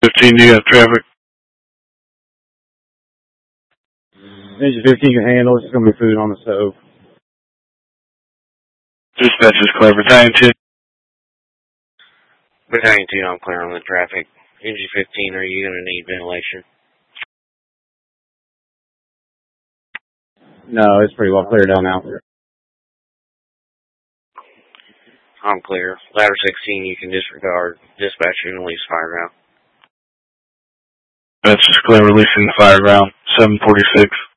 15, do you have traffic? Engine 15 can handle. It's going to be food on the stove. Dispatch is clear. Battalion 2. Battalion 2, I'm clear on the traffic. Engine 15, are you going to need ventilation? No, it's pretty well cleared down now. I'm clear. Ladder 16, you can disregard. Dispatch, you can release fire ground. That's just clear, releasing the fire ground. 746.